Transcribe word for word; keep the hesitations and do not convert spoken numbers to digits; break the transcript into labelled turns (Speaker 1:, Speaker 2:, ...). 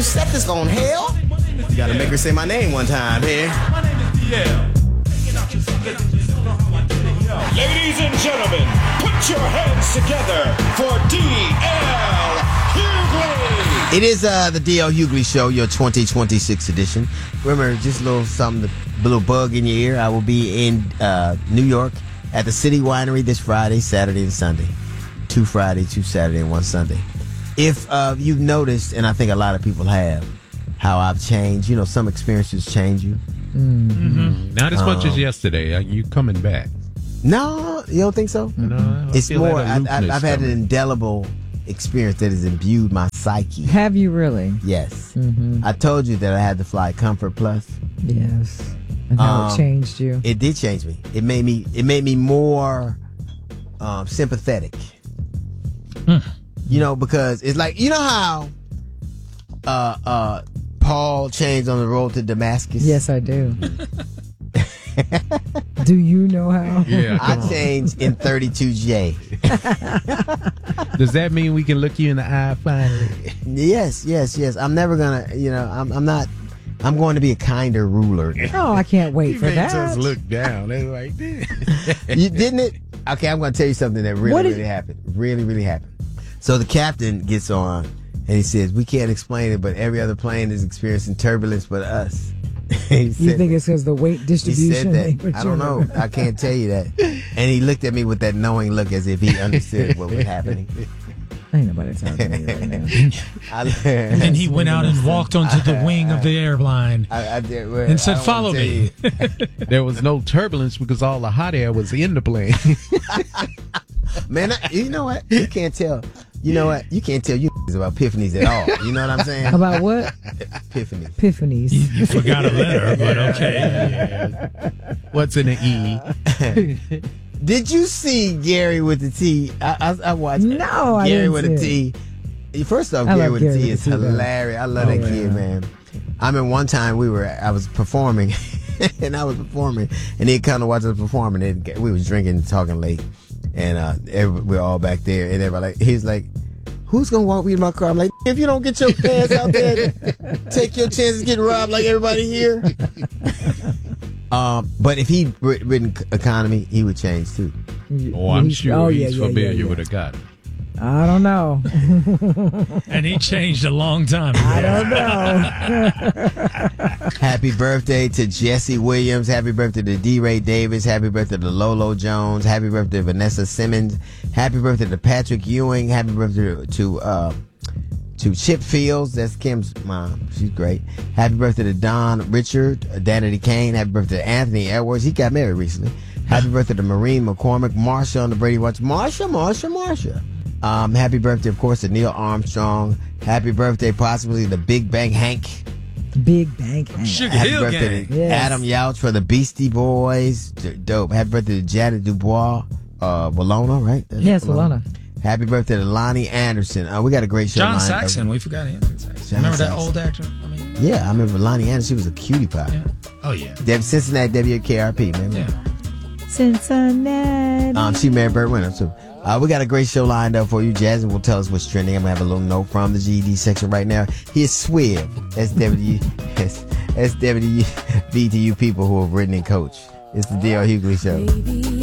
Speaker 1: set this on hell? You gotta make her say my name one time here.
Speaker 2: My name is D L.
Speaker 3: Ladies and gentlemen, put your hands together for D L Hughley.
Speaker 1: It is uh, the D L Hughley Show, your twenty twenty-six edition. Remember, just a little something, a little bug in your ear. I will be in uh, New York at the City Winery this Friday, Saturday, and Sunday. Two Friday, two Saturday, and one Sunday. If uh, you've noticed, and I think a lot of people have, how I've changed, you know, some experiences change you.
Speaker 4: Mm-hmm. Mm-hmm. Not as um, much as yesterday. You coming back?
Speaker 1: No, you don't think so?
Speaker 4: No,
Speaker 1: it's more. I, I, I've had an indelible experience that has imbued my psyche.
Speaker 5: Have you really?
Speaker 1: Yes.
Speaker 5: Mm-hmm.
Speaker 1: I told you that I had to fly Comfort Plus.
Speaker 5: Yes. And how um, it changed you?
Speaker 1: It did change me. It made me. It made me more um, sympathetic. Mm. You know, because it's like, you know how uh, uh, Paul changed on the road to Damascus?
Speaker 5: Yes, I do. Do you know how?
Speaker 4: Yeah,
Speaker 1: I changed in thirty-two J.
Speaker 4: Does that mean we can look you in the eye finally?
Speaker 1: Yes, yes, yes. I'm never gonna, you know, I'm, I'm not. I'm going to be a kinder ruler.
Speaker 5: Oh, I can't wait
Speaker 4: you
Speaker 5: for that.
Speaker 4: Just look down. It's like this.
Speaker 1: You didn't it? Okay, I'm going to tell you something that really, really happened. Really, really happened. So the captain gets on and he says, "We can't explain it, but every other plane is experiencing turbulence but us."
Speaker 5: You think it's because the weight distribution?
Speaker 1: He said that. I don't know. I can't tell you that. And he looked at me with that knowing look as if he understood what was happening.
Speaker 5: Ain't nobody talking to me right now.
Speaker 6: And then he went out and walked onto the wing of the airline
Speaker 1: I, I did, well,
Speaker 6: and said, "Follow me."
Speaker 4: There was no turbulence because all the hot air was in the plane.
Speaker 1: Man, I, you know what? You can't tell. You know what? You can't tell you about epiphanies at all. You know what I'm saying?
Speaker 5: About what?
Speaker 1: Epiphanies.
Speaker 5: Epiphanies.
Speaker 6: You, you forgot a letter, but okay.
Speaker 4: Yeah. What's in the E?
Speaker 1: Did you see Gary with the T? I, I, I watched
Speaker 5: no, I
Speaker 1: Gary
Speaker 5: didn't
Speaker 1: with
Speaker 5: see
Speaker 1: the T. First off,
Speaker 5: I
Speaker 1: Gary
Speaker 5: love
Speaker 1: with
Speaker 5: Gary
Speaker 1: the T
Speaker 5: with
Speaker 1: is
Speaker 5: the T,
Speaker 1: hilarious. I love
Speaker 5: oh,
Speaker 1: that
Speaker 5: yeah.
Speaker 1: kid, man. I mean, one time we were, I was performing, and I was performing, and he kind of watched us performing, and we was drinking and talking late, and uh, every, we're all back there, and everybody, like, he's like, "Who's gonna walk me in my car?" I'm like, "If you don't get your ass out there, take your chances getting robbed like everybody here." um, but if he'd written economy, he would change too.
Speaker 4: Oh, I'm sure
Speaker 5: oh,
Speaker 4: he's
Speaker 5: yeah, yeah,
Speaker 4: familiar
Speaker 5: yeah, yeah.
Speaker 4: with a guy.
Speaker 5: I don't know.
Speaker 6: And he changed a long time ago.
Speaker 5: I don't know.
Speaker 1: Happy birthday to Jesse Williams. Happy birthday to D. Ray Davis. Happy birthday to Lolo Jones. Happy birthday to Vanessa Simmons. Happy birthday to Patrick Ewing. Happy birthday to uh, to Chip Fields. That's Kim's mom. She's great. Happy birthday to Don Richard, Danity Kane. Happy birthday to Anthony Edwards. He got married recently. Happy birthday to Maureen McCormick. Marsha on the Brady Watch. Marsha, Marsha, Marsha. Um, happy birthday, of course, to Neil Armstrong. Happy birthday, possibly to Big Bang Hank.
Speaker 5: Big Bang Hank.
Speaker 6: Sugar
Speaker 1: Happy
Speaker 6: Hill
Speaker 1: birthday
Speaker 6: Gang.
Speaker 1: to
Speaker 5: Yes.
Speaker 1: Adam Yauch for the Beastie Boys. D- dope. Happy birthday to Janet Dubois. Uh, Bologna, right? That's
Speaker 5: Yes, Bologna.
Speaker 1: Happy birthday to Lonnie Anderson. Uh, we got a great show.
Speaker 6: John
Speaker 1: lined
Speaker 6: Saxon,
Speaker 1: up.
Speaker 6: we forgot him.
Speaker 1: John
Speaker 6: Remember that
Speaker 1: Saxon.
Speaker 6: old actor? I mean,
Speaker 1: Yeah, I remember Lonnie Anderson. She was a cutie pie.
Speaker 6: yeah. Oh yeah.
Speaker 1: Deb, Cincinnati W K R P, man.
Speaker 6: Yeah.
Speaker 5: Cincinnati.
Speaker 1: Um, she married Burt Winter, too. Uh, we got a great show lined up for you. Jasmine will tell us what's trending. I'm going to have a little note from the G E D section right now. Here's Swiv. That's W. That's, that's W V to you people who have written and coached. It's the D L Hughley Show.
Speaker 7: Baby,